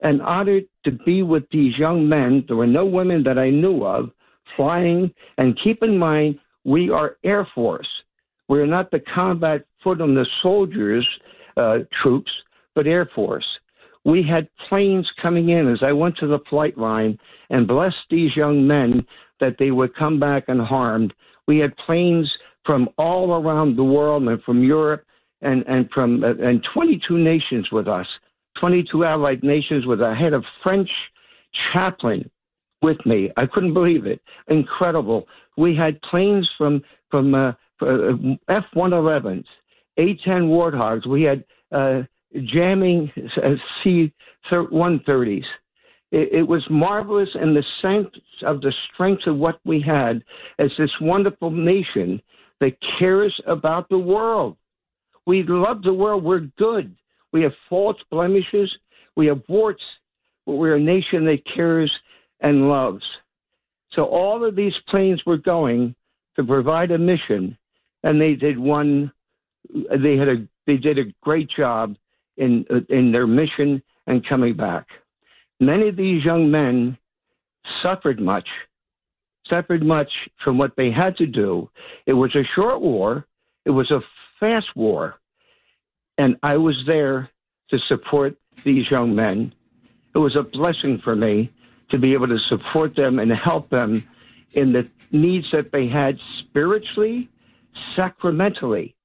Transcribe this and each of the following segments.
and honored to be with these young men. There were no women that I knew of flying. And keep in mind, we are Air Force. We're not the combat foot on the soldiers troops, but Air Force. We had planes coming in as I went to the flight line and blessed these young men that they would come back unharmed. We had planes from all around the world and from Europe and 22 nations with us, 22 allied nations with a head of French chaplain with me. I couldn't believe it. Incredible. We had planes from F-111s, A-10 Warthogs. We had jamming C-130s. It was marvelous in the sense of the strength of what we had as this wonderful nation that cares about the world. We love the world. We're good. We have faults, blemishes. We have warts, but we're a nation that cares and loves. So all of these planes were going to provide a mission, and they did They did a great job in their mission and coming back. Many of these young men suffered much from what they had to do. It was a short war. It was a fast war. And I was there to support these young men. It was a blessing for me to be able to support them and help them in the needs that they had spiritually, sacramentally.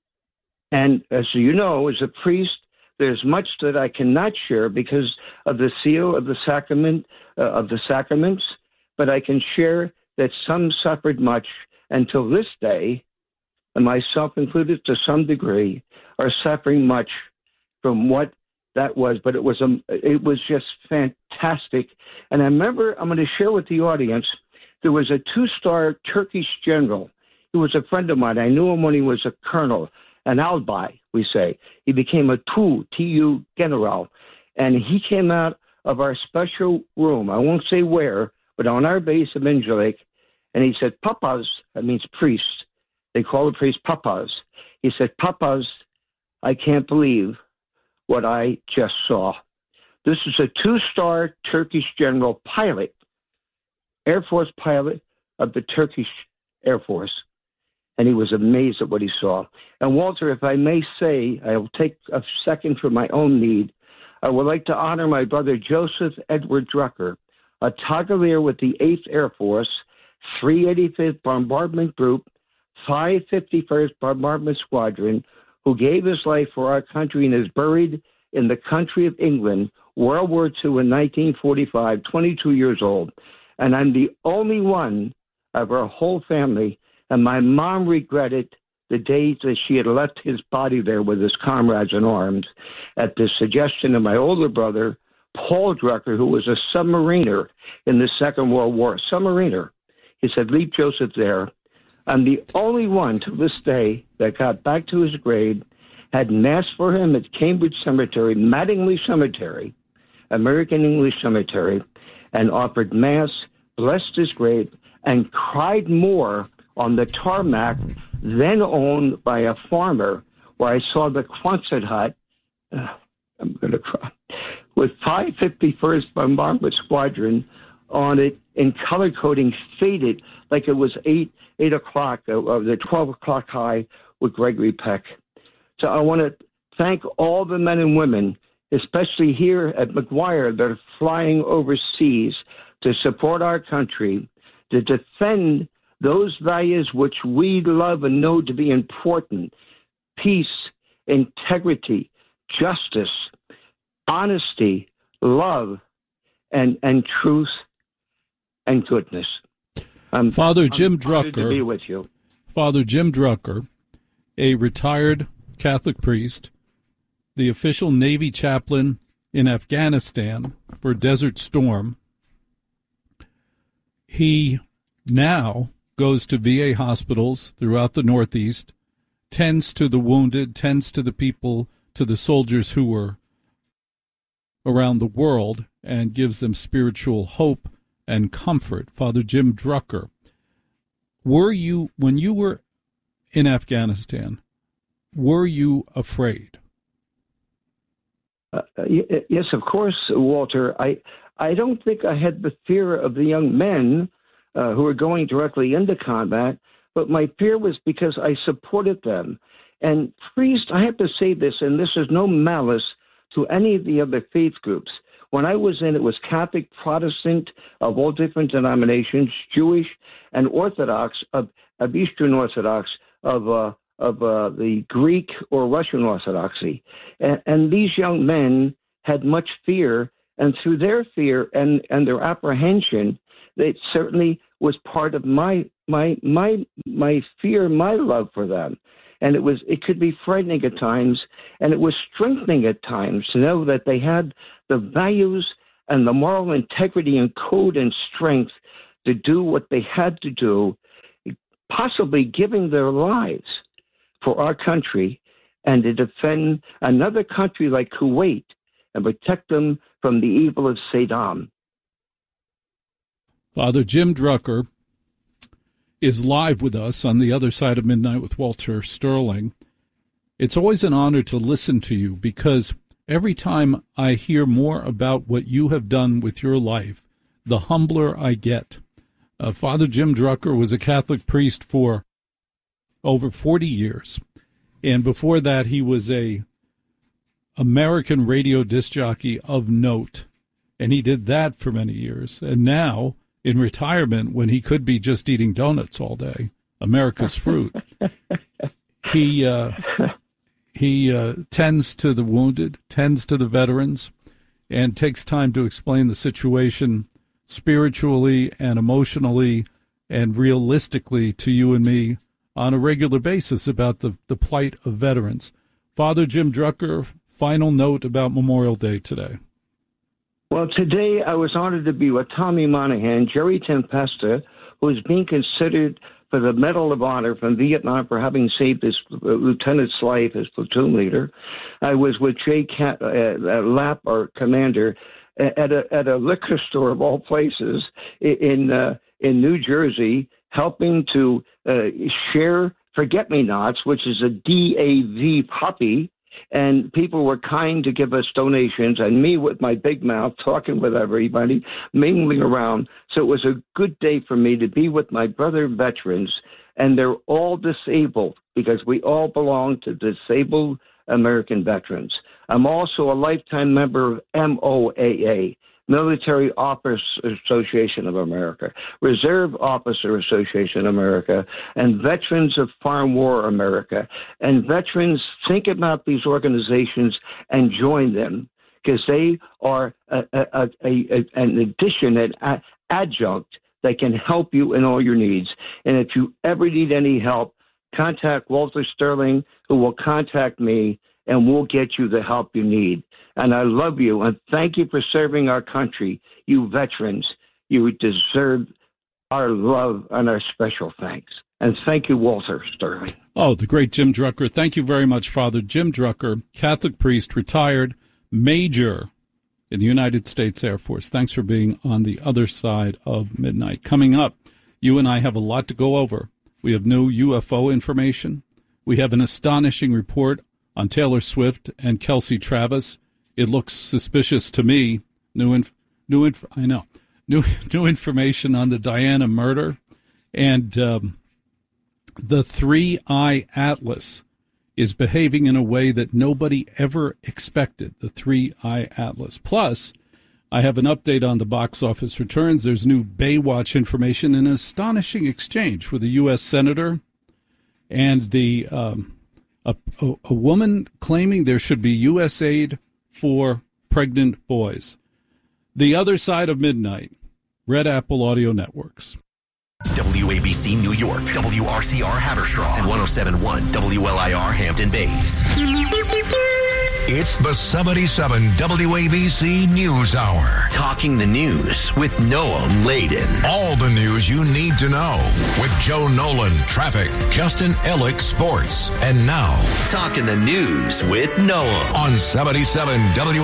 And as you know, as a priest, there's much that I cannot share because of the seal of the sacrament, of the sacraments, but I can share that some suffered much until this day, and myself included to some degree, are suffering much from what that was. But it was just fantastic. And I remember, I'm going to share with the audience, there was a 2-star Turkish general. He was a friend of mine. I knew him when he was a colonel, an albay, we say. He became a TU general. And he came out of our special room, I won't say where, but on our base of Incirlik, and he said, Papas, that means priest. They call the priest Papas. He said, Papas, I can't believe what I just saw. This is a 2-star Turkish general pilot, Air Force pilot of the Turkish Air Force. And he was amazed at what he saw. And Walter, if I may say, I will take a second for my own need. I would like to honor my brother Joseph Edward Drucker, a Togolier with the 8th Air Force, 385th Bombardment Group, 551st Bombardment Squadron, who gave his life for our country and is buried in the country of England, World War II in 1945, 22 years old. And I'm the only one of our whole family. And my mom regretted the days that she had left his body there with his comrades in arms at the suggestion of my older brother, Paul Drucker, who was a submariner in the Second World War. Submariner. He said, leave Joseph there. I'm the only one to this day that got back to his grave, had mass for him at Cambridge Cemetery, Mattingly Cemetery, American English Cemetery, and offered mass, blessed his grave, and cried more on the tarmac, then owned by a farmer, where I saw the Quonset hut, I'm going to cry, with 551st Bombardment Squadron on it in color coding, faded like it was 8 o'clock, the 12 o'clock high with Gregory Peck. So I want to thank all the men and women, especially here at McGuire, that are flying overseas to support our country, to defend those values which we love and know to be important: peace, integrity, justice, honesty, love, and truth and goodness. Father Jim Drucker, Drucker, to be with you. Father Jim Drucker, a retired Catholic priest, the official Navy chaplain in Afghanistan for Desert Storm. He now goes to VA hospitals throughout the Northeast, tends to the wounded, tends to the people, to the soldiers who were around the world, and gives them spiritual hope and comfort. Father Jim Drucker, when you were in Afghanistan, were you afraid? Yes, of course, Walter. I don't think I had the fear of the young men who were going directly into combat, but my fear was because I supported them. And priest, I have to say this, and this is no malice to any of the other faith groups. When I was in, it was Catholic, Protestant, of all different denominations, Jewish, and Orthodox, of Eastern Orthodox, of the Greek or Russian Orthodoxy. And these young men had much fear, and through their fear and their apprehension, it certainly was part of my fear, my love for them. And it could be frightening at times, and it was strengthening at times to know that they had the values and the moral integrity and code and strength to do what they had to do, possibly giving their lives for our country and to defend another country like Kuwait and protect them from the evil of Saddam. Father Jim Drucker is live with us on the other side of midnight with Walter Sterling. It's always an honor to listen to you because every time I hear more about what you have done with your life, the humbler I get. Father Jim Drucker was a Catholic priest for over 40 years. And before that, he was a American radio disc jockey of note. And he did that for many years. And now, in retirement, when he could be just eating donuts all day, America's fruit, he tends to the wounded, tends to the veterans, and takes time to explain the situation spiritually and emotionally and realistically to you and me on a regular basis about the plight of veterans. Father Jim Drucker, final note about Memorial Day today. Well, today I was honored to be with Tommy Monahan, Jerry Tempesta, who is being considered for the Medal of Honor from Vietnam for having saved his lieutenant's life as platoon leader. I was with Jay Lapp, our commander, at a liquor store of all places in New Jersey, helping to share Forget-Me-Nots, which is a DAV puppy. And people were kind to give us donations, and me with my big mouth talking with everybody, mingling around. So it was a good day for me to be with my brother veterans, and they're all disabled because we all belong to disabled American veterans. I'm also a lifetime member of MOAA, Military Officers Association of America, Reserve Officer Association of America, and Veterans of Foreign War America. And veterans, think about these organizations and join them because they are an addition, an adjunct that can help you in all your needs. And if you ever need any help, contact Walter Sterling, who will contact me, and we'll get you the help you need. And I love you, and thank you for serving our country. You veterans, you deserve our love and our special thanks. And thank you, Walter Sterling. Oh, the great Jim Drucker. Thank you very much, Father Jim Drucker, Catholic priest, retired major in the United States Air Force. Thanks for being on the other side of midnight. Coming up, you and I have a lot to go over. We have new UFO information. We have an astonishing report on Taylor Swift and Kelsey Travis. It looks suspicious to me. New information on the Diana murder, and the 3-Eye Atlas is behaving in a way that nobody ever expected. The 3-Eye Atlas. Plus, I have an update on the box office returns. There's new Baywatch information, and an astonishing exchange with a U.S. senator and the a woman claiming there should be U.S. aid for pregnant boys. The other side of midnight, Red Apple Audio Networks. WABC New York, WRCR Haverstraw, and 107.1 WLIR Hampton Bays. It's the 77 WABC News Hour. Talking the news with Noam Laden. All the news you need to know with Joe Nolan, traffic, Justin Ellick, sports. And now, Talking the News with Noam on 77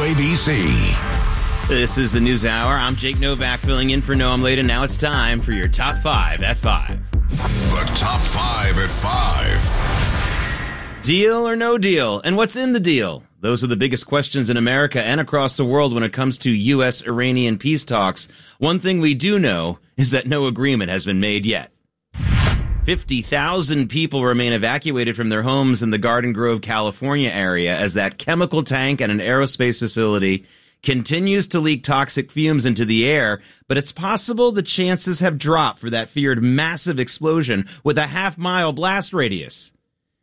WABC. This is the News Hour. I'm Jake Novak filling in for Noam Laden. Now it's time for your Top 5 at 5. The Top 5 at 5. Deal or no deal? And what's in the deal? Those are the biggest questions in America and across the world when it comes to U.S.-Iranian peace talks. One thing we do know is that no agreement has been made yet. 50,000 people remain evacuated from their homes in the Garden Grove, California area as that chemical tank at an aerospace facility continues to leak toxic fumes into the air, but it's possible the chances have dropped for that feared massive explosion with a half-mile blast radius.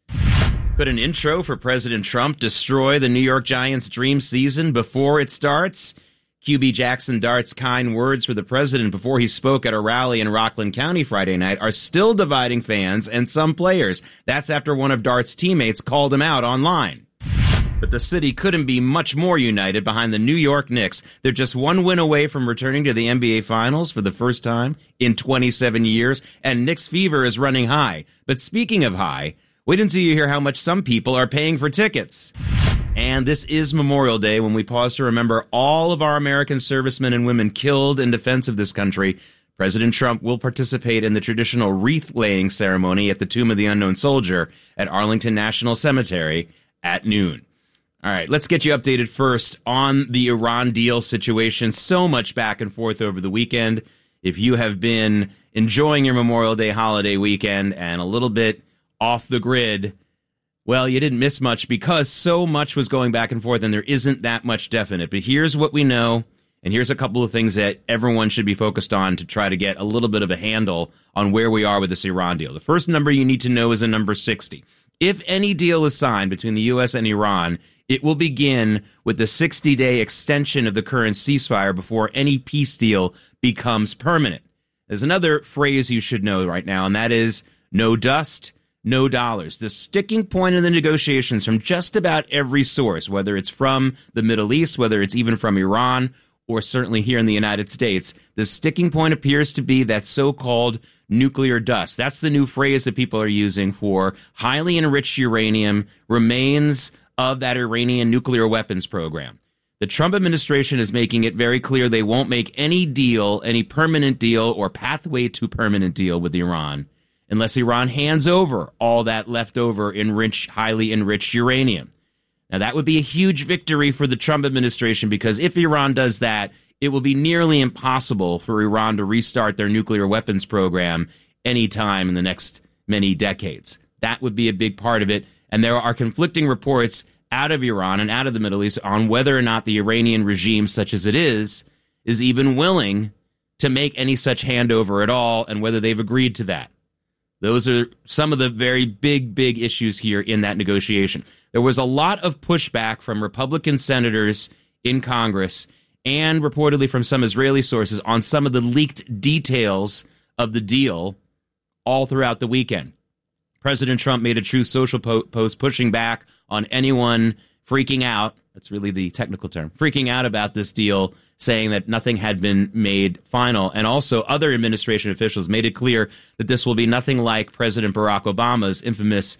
Could an intro for President Trump destroy the New York Giants' dream season before it starts? QB Jackson Dart's kind words for the president before he spoke at a rally in Rockland County Friday night are still dividing fans and some players. That's after one of Dart's teammates called him out online. But the city couldn't be much more united behind the New York Knicks. They're just one win away from returning to the NBA Finals for the first time in 27 years, and Knicks fever is running high. But speaking of high, wait until you hear how much some people are paying for tickets. And this is Memorial Day, when we pause to remember all of our American servicemen and women killed in defense of this country. President Trump will participate in the traditional wreath-laying ceremony at the Tomb of the Unknown Soldier at Arlington National Cemetery at noon. All right, let's get you updated first on the Iran deal situation. So much back and forth over the weekend. If you have been enjoying your Memorial Day holiday weekend and a little bit off the grid, well, you didn't miss much because so much was going back and forth and there isn't that much definite. But here's what we know, and here's a couple of things that everyone should be focused on to try to get a little bit of a handle on where we are with this Iran deal. The first number you need to know is a number 60. If any deal is signed between the U.S. and Iran, it will begin with the 60-day extension of the current ceasefire before any peace deal becomes permanent. There's another phrase you should know right now, and that is no dust, no dollars. The sticking point in the negotiations from just about every source, whether it's from the Middle East, whether it's even from Iran, or certainly here in the United States, the sticking point appears to be that so-called nuclear dust. That's the new phrase that people are using for highly enriched uranium, remains of that Iranian nuclear weapons program. The Trump administration is making it very clear they won't make any deal, any permanent deal or pathway to permanent deal with Iran unless Iran hands over all that leftover highly enriched uranium. Now, that would be a huge victory for the Trump administration because if Iran does that, it will be nearly impossible for Iran to restart their nuclear weapons program anytime in the next many decades. That would be a big part of it. And there are conflicting reports out of Iran and out of the Middle East on whether or not the Iranian regime, such as it is even willing to make any such handover at all and whether they've agreed to that. Those are some of the very big issues here in that negotiation. There was a lot of pushback from Republican senators in Congress and reportedly from some Israeli sources on some of the leaked details of the deal all throughout the weekend. President Trump made a Truth Social post pushing back on anyone freaking out. That's really the technical term. Freaking out about this deal, saying that nothing had been made final. And also other administration officials made it clear that this will be nothing like President Barack Obama's infamous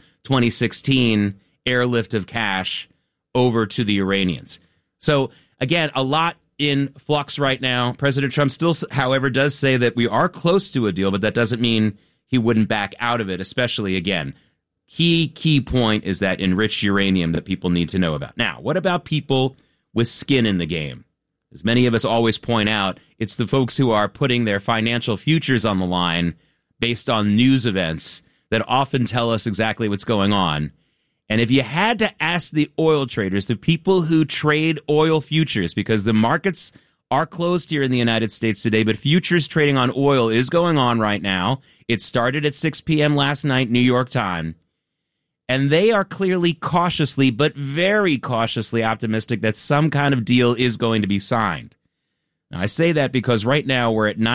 2016 airlift of cash over to the Iranians. So, again, a lot in flux right now. President Trump still, however, does say that we are close to a deal, but that doesn't mean he wouldn't back out of it, especially, again, key point is that enriched uranium that people need to know about. Now, what about people with skin in the game? As many of us always point out, it's the folks who are putting their financial futures on the line based on news events that often tell us exactly what's going on. And if you had to ask the oil traders, the people who trade oil futures, because the markets are closed here in the United States today, but futures trading on oil is going on right now. It started at 6 p.m. last night, New York time. And they are clearly cautiously, but very cautiously optimistic that some kind of deal is going to be signed. Now, I say that because right now we're at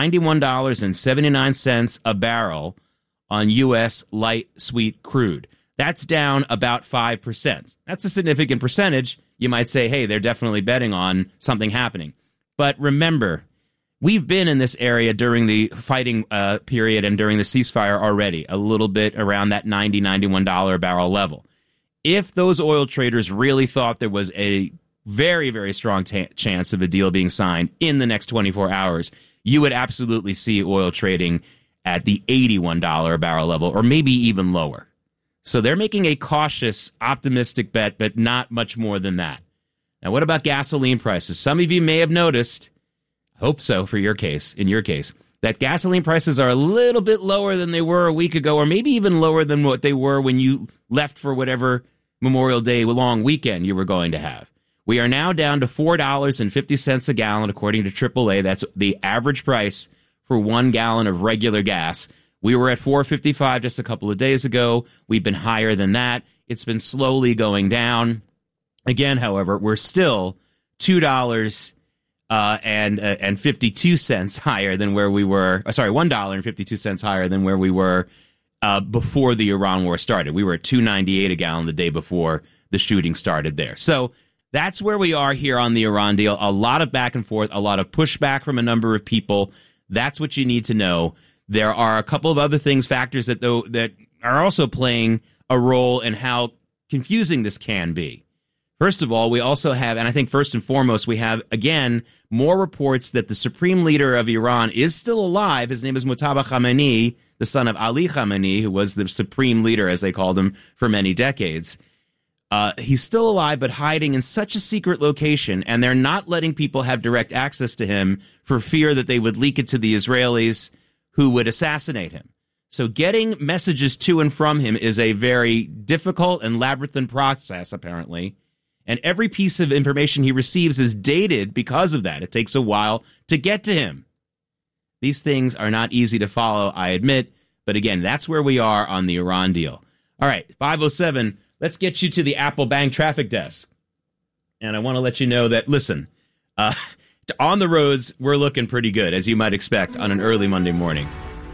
$91.79 a barrel on U.S. light sweet crude. That's down about 5%. That's a significant percentage. You might say, hey, they're definitely betting on something happening. But remember, we've been in this area during the fighting period and during the ceasefire already, a little bit around that $90, $91 a barrel level. If those oil traders really thought there was a very, very strong chance of a deal being signed in the next 24 hours, you would absolutely see oil trading at the $81 a barrel level or maybe even lower. So they're making a cautious, optimistic bet, but not much more than that. Now, what about gasoline prices? Some of you may have noticed, hope so for your case, that gasoline prices are a little bit lower than they were a week ago, or maybe even lower than what they were when you left for whatever Memorial Day long weekend you were going to have. We are now down to $4.50 a gallon, according to AAA. That's the average price for 1 gallon of regular gas. We were at $4.55 just a couple of days ago. We've been higher than that. It's been slowly going down. Again, however, we're still $2.52 higher than where we were. $1.52 higher than where we were before the Iran war started. We were at $2.98 a gallon the day before the shooting started there. So that's where we are here on the Iran deal. A lot of back and forth, a lot of pushback from a number of people. That's what you need to know. There are a couple of other factors that are also playing a role in how confusing this can be. First of all, we also have, and I think first and foremost, we have, again, more reports that the supreme leader of Iran is still alive. His name is Mujtaba Khamenei, the son of Ali Khamenei, who was the supreme leader, as they called him, for many decades. He's still alive, but hiding in such a secret location, and they're not letting people have direct access to him for fear that they would leak it to the Israelis, who would assassinate him. So getting messages to and from him is a very difficult and labyrinthine process, apparently. And every piece of information he receives is dated because of that. It takes a while to get to him. These things are not easy to follow, I admit. But again, that's where we are on the Iran deal. All right, 5:07, let's get you to the Apple Bank traffic desk. And I want to let you know that, listen, on the roads, we're looking pretty good, as you might expect, on an early Monday morning.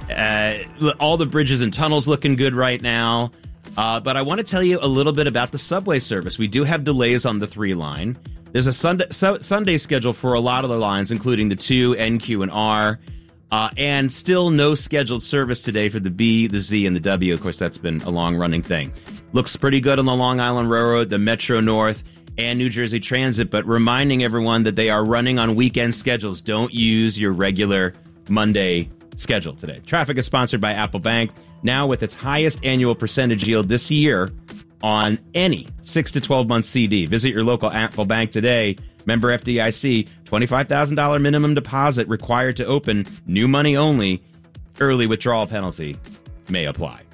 All the bridges and tunnels looking good right now. But I want to tell you a little bit about the subway service. We do have delays on the 3 line. There's a Sunday schedule for a lot of the lines, including the 2, NQ, and R. And still no scheduled service today for the B, the Z, and the W. Of course, that's been a long-running thing. Looks pretty good on the Long Island Railroad, the Metro North, and New Jersey Transit, but reminding everyone that they are running on weekend schedules. Don't use your regular Monday schedule today. Traffic is sponsored by Apple Bank, now with its highest annual percentage yield this year on any 6 to 12-month CD. Visit your local Apple Bank today. Member FDIC, $25,000 minimum deposit required to open. New money only. Early withdrawal penalty may apply.